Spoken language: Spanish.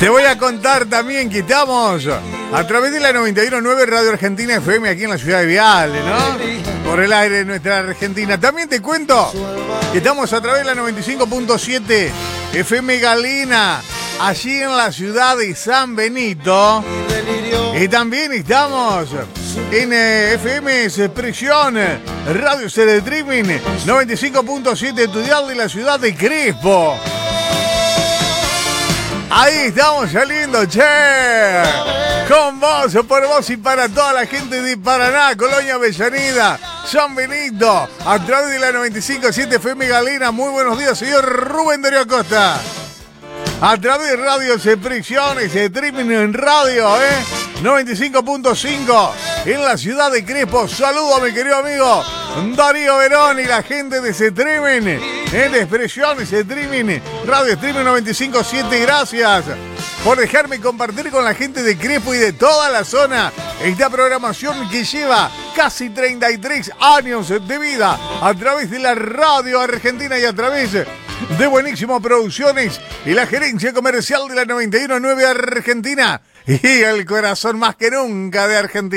Te voy a contar también que estamos a través de la 91.9 Radio Argentina FM aquí en la ciudad de Viale, ¿no? Por el aire de nuestra Argentina. También te cuento que estamos a través de la 95.7 FM Galena, allí en la ciudad de San Benito. Y también estamos en FM Expresión, Radio Streaming 95.7 Estudial de la ciudad de Crespo. Ahí estamos saliendo, che. Con vos, por vos y para toda la gente de Paraná, Colonia Avellaneda, San Benito, a través de la 95.7 FM Galena. Muy buenos días, señor Rubén Darío Acosta. A través de Radio Expresiones, streaming en radio, 95.5 en la ciudad de Crespo. Saludo a mi querido amigo Darío Verón y la gente de streaming en Expresiones, streaming, Radio Streaming 95.7. Gracias por dejarme compartir con la gente de Crespo y de toda la zona esta programación que lleva casi 33 años de vida a través de la radio argentina y a través de Buenísimo Producciones y la gerencia comercial de la 91.9 Argentina y el corazón más que nunca de Argentina.